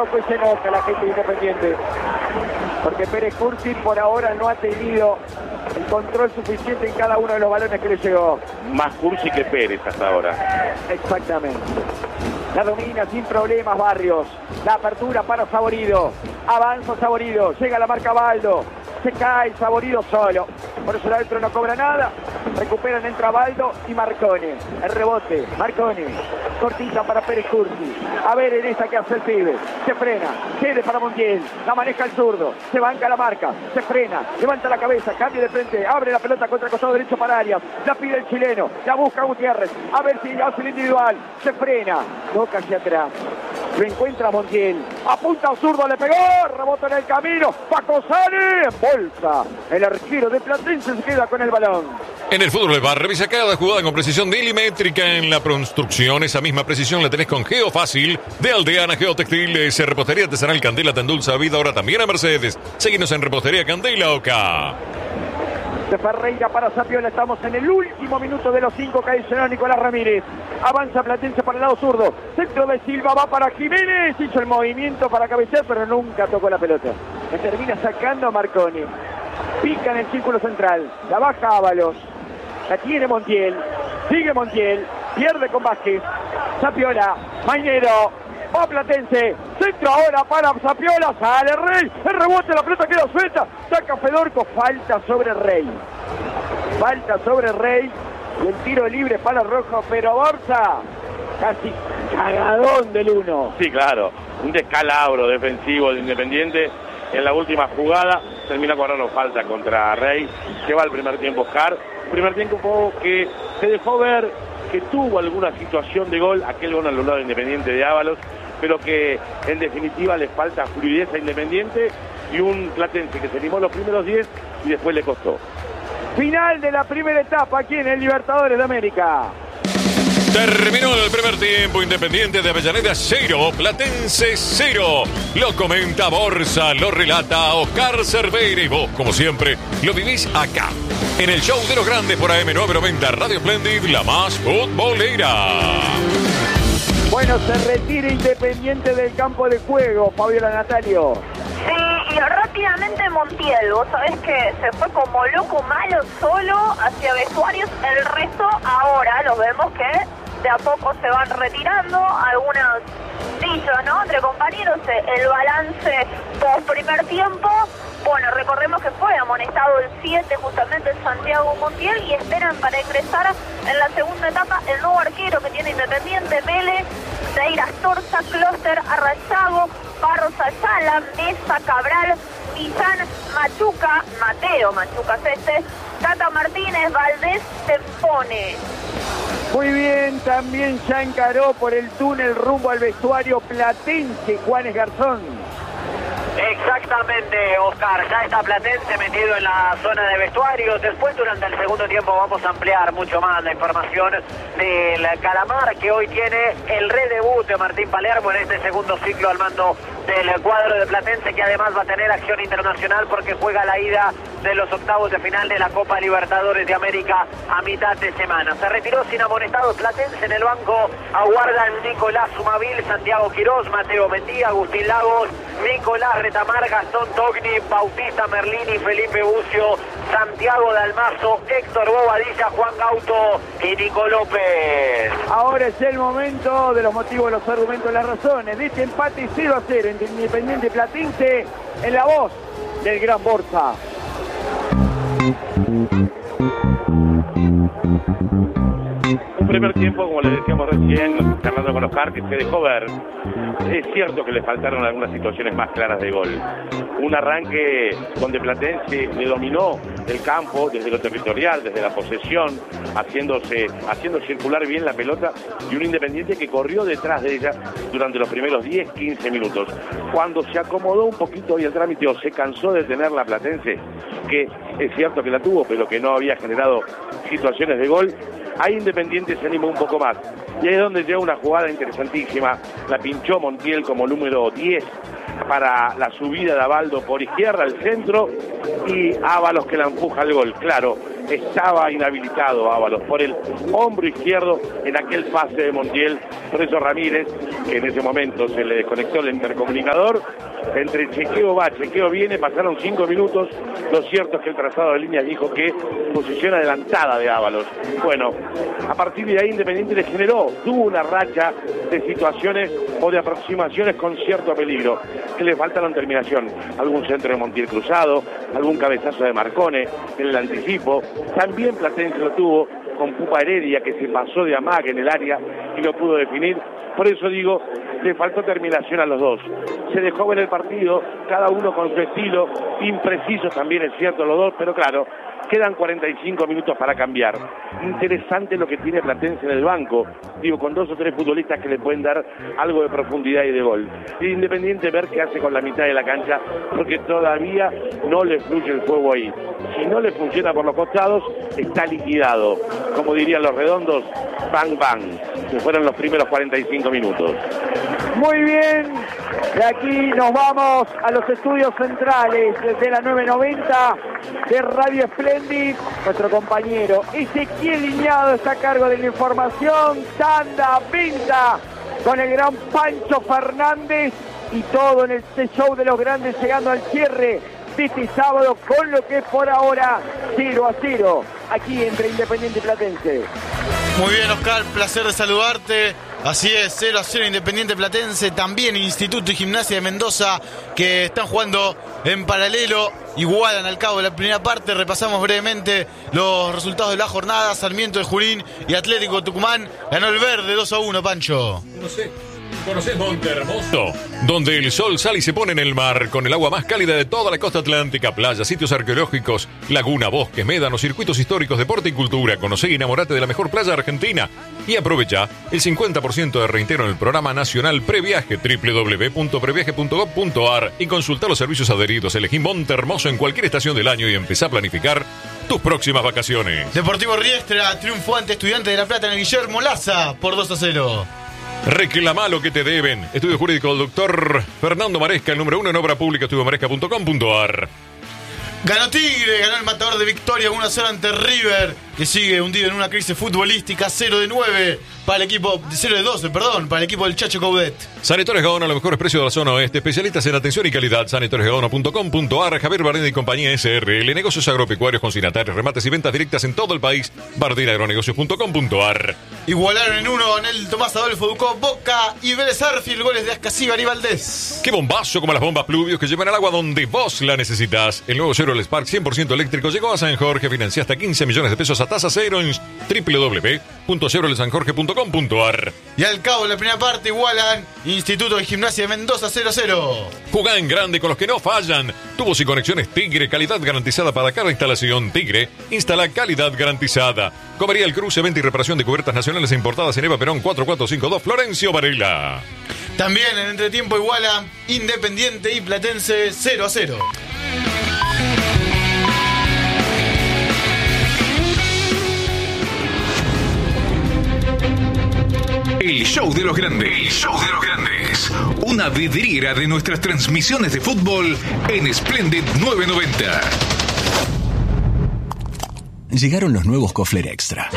poco y se enoja la gente Independiente. Porque Pérez Cursi por ahora no ha tenido el control suficiente en cada uno de los balones que le llegó. Más Cursi que Pérez hasta ahora. Exactamente. La domina sin problemas Barrios. La apertura para Saborido. Avanza Saborido. Llega la marca Baldo. Se cae Saborido solo. Por eso el árbitro no cobra nada. Recuperan entre Baldo y Marconi. El rebote. Marconi. Cortita para Pérez Cursi. A ver en esta que hace el pibe. Se frena. Quede para Montiel. La maneja el zurdo. Se banca la marca. Se frena. Levanta la cabeza. Cambia de frente. Abre la pelota contra el costado derecho para Arias. La pide el chileno. La busca Gutiérrez. A ver si hace el individual. Se frena. Toca hacia atrás. Lo encuentra Montiel. Apunta a zurdo. Le pegó. Rebota en el camino. Paco Sane. Bolsa. El arquero de Platense se queda con el balón. En el fútbol de bar, revisa cada jugada con precisión milimétrica en la construcción. Esa misma precisión la tenés con Geofácil de Aldeana Geotextiles. Repostería artesanal Candela te endulza vida, ahora también a Mercedes. Seguinos en Repostería Candela Oca. De Ferreira para Zapiola, estamos en el último minuto de los 5, cae Nicolás Ramírez. Avanza Platense para el lado zurdo. Centro de Silva, va para Jiménez. Hizo el movimiento para cabecear, pero nunca tocó la pelota. Le termina sacando a Marconi. Pica en el círculo central. La baja Ábalos. La tiene Montiel. Sigue Montiel. Pierde con Vázquez. Zapiola. Mainero. Va Platense. Centro ahora para Zapiola. Sale Rey. El rebote, la pelota queda suelta. Saca Fedorco. Falta sobre Rey. Falta sobre Rey. Y el tiro libre para Rojo. Pero Borsa. Casi cagadón del 1. Sí, claro. Un descalabro defensivo de Independiente. En la última jugada termina cobrando falta contra Rey, que va al primer tiempo Oscar. Primer tiempo que se dejó ver que tuvo alguna situación de gol, aquel gol al lado de Independiente de Ábalos, pero que en definitiva le falta fluidez a Independiente y un Platense que se animó los primeros 10 y después le costó. Final de la primera etapa aquí en el Libertadores de América. Terminó el primer tiempo. Independiente de Avellaneda 0, Platense 0. Lo comenta Borsa, lo relata Oscar Cerveira y vos, como siempre, lo vivís acá, en el show de los grandes por AM990 Radio Splendid, la más futbolera. Bueno, se retira Independiente del campo de juego, Fabiola Natalio. Sí, y rápidamente Montiel, vos sabés que se fue como loco malo solo hacia vestuarios. El resto ahora lo vemos que de a poco se van retirando, algunos dichos, ¿no? Entre compañeros, el balance post primer tiempo. Bueno, recordemos que fue amonestado el 7 justamente Santiago Montiel y esperan para ingresar en la segunda etapa el nuevo arquero que tiene Independiente, Vélez, Seira Astorza, Closter, Arrachago, Barros Ayala, Mesa, Cabral, Pizán, Machuca, Mateo Machuca Tata Martínez, Valdés, Tempone. Muy bien, también ya encaró por el túnel rumbo al vestuario Platense, Juanes Garzón. Exactamente, Oscar, ya está Platense metido en la zona de vestuarios. Después, durante el segundo tiempo, vamos a ampliar mucho más la información del Calamar, que hoy tiene el redebut de Martín Palermo en este segundo ciclo al mando del cuadro de Platense, que además va a tener acción internacional porque juega la ida de los octavos de final de la Copa Libertadores de América a mitad de semana. Se retiró sin amonestados Platense. En el banco aguardan Nicolás Sumavil, Santiago Quirós, Mateo Mendía, Agustín Lagos, Nicolás Retamar, Gastón Togni, Bautista Merlini, Felipe Bucio, Santiago Dalmazo, Héctor Bobadilla, Juan Gauto y Nico López. Ahora es el momento de los motivos, los argumentos, las razones de este empate 0-0 entre Independiente y Platense, en la voz del gran Borsa. Un primer tiempo, como les decíamos recién, charlando con Oscar, que se dejó ver. Es cierto que le faltaron algunas situaciones más claras de gol. Un arranque donde Platense le dominó el campo desde lo territorial, desde la posesión, haciendo circular bien la pelota, y un Independiente que corrió detrás de ella durante los primeros 10-15 minutos. Cuando se acomodó un poquito y el trámite o se cansó de tener la Platense, que es cierto que la tuvo, pero que no había generado situaciones de gol, ahí Independiente se animó un poco más. Y ahí es donde llega una jugada interesantísima. La pinchó Montiel como número 10 para la subida de Abaldo por izquierda al centro, y Ábalos que la empuja al gol. Claro, estaba inhabilitado Ábalos por el hombro izquierdo en aquel pase de Montiel. Por eso Ramírez, que en ese momento se le desconectó el intercomunicador, entre chequeo va, chequeo viene, pasaron 5 minutos. Lo cierto es que el trazado de líneas dijo que posición adelantada de Ábalos. Bueno, a partir de ahí Independiente le generó, tuvo una racha de situaciones o de aproximaciones con cierto peligro, que le faltaron terminación. Algún centro de Montiel cruzado, algún cabezazo de Marcone en el anticipo. También Platense lo tuvo con Pupa Heredia, que se pasó de amague en el área y lo pudo definir. Por eso digo, le faltó terminación a los dos. Se dejó ver el partido, cada uno con su estilo, imprecisos también es cierto los dos, pero claro, quedan 45 minutos para cambiar. Interesante lo que tiene Platense en el banco, digo, con 2 o 3 futbolistas que le pueden dar algo de profundidad y de gol. Y Independiente ver qué hace con la mitad de la cancha, porque todavía no le fluye el juego ahí. Si no le funciona por los costados, está liquidado. Como dirían los redondos, bang bang, que fueron los primeros 45 minutos. Muy bien, de aquí nos vamos a los estudios centrales desde la 990 de Radio Splendid. Nuestro compañero Ezequiel Liñado está a cargo de la información, tanda, venta, con el gran Pancho Fernández y todo en este show de los grandes, llegando al cierre de este sábado con lo que es por ahora 0-0 aquí entre Independiente y Platense. Muy bien, Oscar, placer de saludarte. Así es, 0-0 Independiente Platense, también Instituto y Gimnasia de Mendoza, que están jugando en paralelo, igualan al cabo de la primera parte. Repasamos brevemente los resultados de la jornada. Sarmiento de Junín y Atlético Tucumán ganó el verde 2-1, Pancho. No sé. ¿Conoces Monte Hermoso? Donde el sol sale y se pone en el mar, con el agua más cálida de toda la costa atlántica, playas, sitios arqueológicos, laguna, bosques, médanos, circuitos históricos, deporte y cultura. Conocé y enamorate de la mejor playa de Argentina. Y aprovecha el 50% de reintegro en el programa nacional Previaje, www.previaje.gov.ar, y consulta los servicios adheridos. Elegí Monte Hermoso en cualquier estación del año y empezá a planificar tus próximas vacaciones. Deportivo Riestra triunfó ante Estudiantes de La Plata en el Guillermo Laza por 2-0. Reclama lo que te deben. Estudio jurídico del doctor Fernando Maresca, el número 1 en obra pública, estudiomaresca.com.ar. Ganó Tigre, ganó el Matador de Victoria 1-0 ante River, que sigue hundido en una crisis futbolística. 0-9 para el equipo, 0-12, perdón, para el equipo del Chacho Coudet. Sanitarios Gaona, los mejores precios de la zona oeste, especialistas en atención y calidad. Sanitariosgaona.com.ar. Javier Bardina y compañía SRL, negocios agropecuarios, consignatarios, remates y ventas directas en todo el país. bardinagronegocios.com.ar. Igualaron en 1 en el Tomás Adolfo Ducó, Boca y Vélez Arfield, goles de Ascasíbar y Valdés. Qué bombazo, como las bombas Pluvios que llevan el agua donde vos la necesitas. El nuevo Chevrolet Spark 100% eléctrico llegó a San Jorge, financia hasta 15 millones de pesos a tasa cero en www.chevroletsanjorge.com.ar. Y al cabo de la primera parte igualan Instituto de Gimnasia de Mendoza 0-0. Jugá en grande con los que no fallan. Tubos y conexiones Tigre, calidad garantizada para cada instalación. Tigre, instala calidad garantizada. Comería El Cruce, venta y reparación de cubiertas nacionales e importadas en Eva Perón 4452, Florencio Varela. También en entretiempo igualan Independiente y Platense 0-0. El show de los grandes. El show de los grandes. Una vidriera de nuestras transmisiones de fútbol en Splendid 990. Llegaron los nuevos Kofler Extra.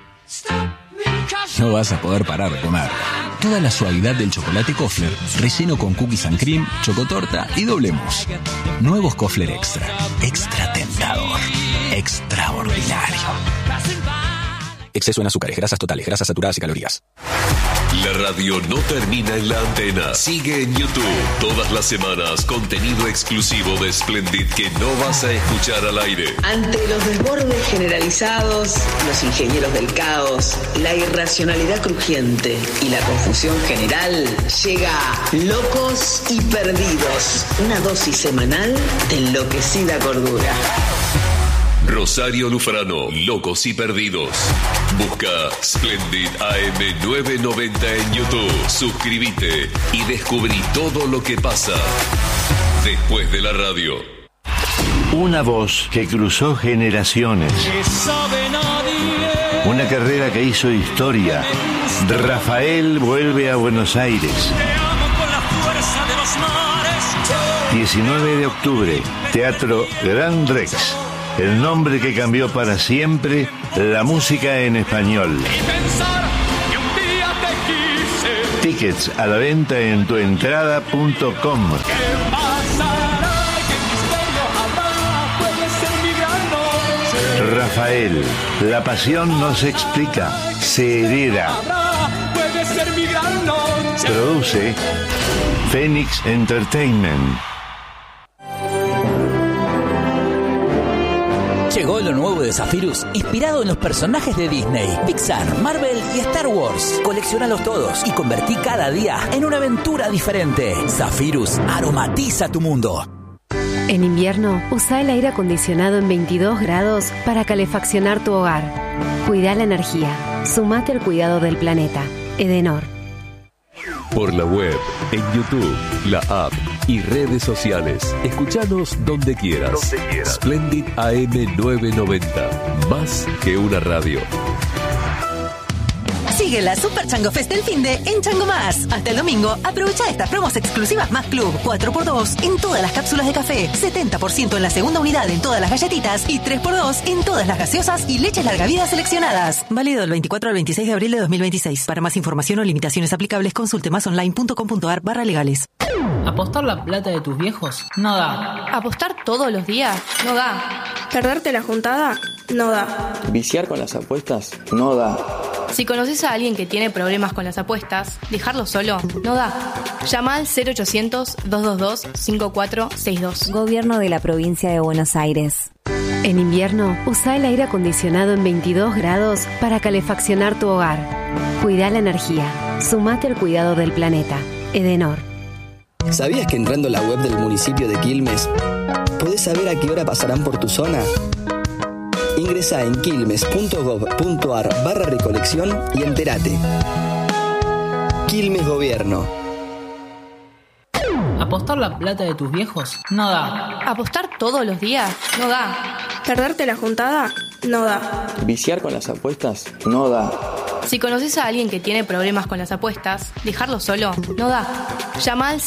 No vas a poder parar de comer. Toda la suavidad del chocolate Kofler, relleno con cookies and cream, chocotorta y doble mousse. Nuevos Kofler Extra. Extra tentador. Extraordinario. Exceso en azúcares, grasas totales, grasas saturadas y calorías. La radio no termina en la antena. Sigue en YouTube. Todas las semanas, contenido exclusivo de Splendid que no vas a escuchar al aire. Ante los desbordes generalizados, los ingenieros del caos, la irracionalidad crujiente y la confusión general, llega Locos y Perdidos. Una dosis semanal de enloquecida cordura. Rosario Lufrano, Locos y Perdidos. Busca Splendid AM 990 en YouTube. Suscríbete y descubrí todo lo que pasa después de la radio. Una voz que cruzó generaciones. Una carrera que hizo historia. Rafael vuelve a Buenos Aires. 19 de octubre, Teatro Gran Rex. el nombre que cambió para siempre la música en español. Tickets a la venta en tuentrada.com. Rafael, la pasión no se explica, se hereda. Produce Phoenix Entertainment. Llegó lo nuevo de Zephyrus, inspirado en los personajes de Disney, Pixar, Marvel y Star Wars. Coleccionalos todos y convertí cada día en una aventura diferente. Zephyrus aromatiza tu mundo. En invierno, usa el aire acondicionado en 22 grados para calefaccionar tu hogar. Cuida la energía. Sumate al cuidado del planeta. Edenor. Por la web, en YouTube, la app y redes sociales. Escuchanos donde quieras. Splendid AM 990. Más que una radio. Sigue la Super Chango Fest del finde en Chango Más. Hasta el domingo, aprovecha estas promos exclusivas Más Club. 4x2 en todas las cápsulas de café, 70% en la segunda unidad en todas las galletitas y 3x2 en todas las gaseosas y leches larga vida seleccionadas. Válido del 24 al 26 de abril de 2026. Para más información o limitaciones aplicables, consulte másonline.com.ar/legales. ¿Apostar la plata de tus viejos? No da. ¿Apostar todos los días? No da. ¿Perderte la juntada? No da. ¿Viciar con las apuestas? No da. Si conoces a alguien que tiene problemas con las apuestas, dejarlo solo no da. Llama al 0800-222-5462. Gobierno de la Provincia de Buenos Aires. En invierno, usa el aire acondicionado en 22 grados para calefaccionar tu hogar. Cuida la energía. Sumate al cuidado del planeta. Edenor. ¿Sabías que entrando a la web del municipio de Quilmes podés saber a qué hora pasarán por tu zona? Ingresá en quilmes.gov.ar/recolección y entérate. Quilmes Gobierno. ¿Apostar la plata de tus viejos? No da. ¿Apostar todos los días? No da. ¿Perderte la juntada? No da. ¿Viciar con las apuestas? No da. Si conoces a alguien que tiene problemas con las apuestas, dejarlo solo no da. Llama al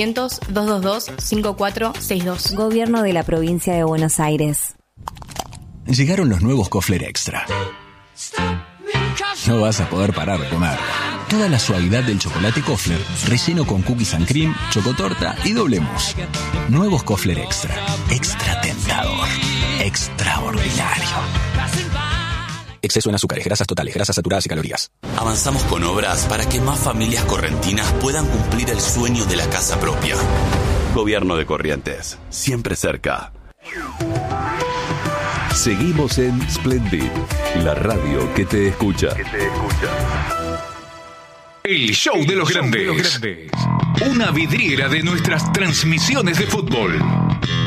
0800-222-5462. Gobierno de la Provincia de Buenos Aires. Llegaron los nuevos Kofler Extra. No vas a poder parar de comer. Toda la suavidad del chocolate Kofler, relleno con cookies and cream, chocotorta y doble mousse. Nuevos Kofler Extra. Extra tentador. Extraordinario. Exceso en azúcares, grasas totales, grasas saturadas y calorías. Avanzamos con obras para que más familias correntinas puedan cumplir el sueño de la casa propia. Gobierno de Corrientes, siempre cerca. Seguimos en Splendid, la radio que te escucha. El show de los grandes. Una vidriera de nuestras transmisiones de fútbol.